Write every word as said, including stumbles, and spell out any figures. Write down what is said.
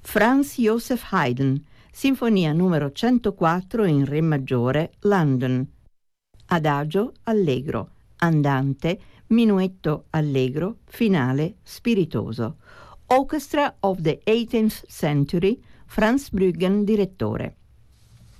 Franz Joseph Haydn, Sinfonia numero centoquattro in Re maggiore, London. Adagio allegro, andante, minuetto allegro, finale spiritoso. Orchestra of the eighteenth Century, Franz Bruggen direttore.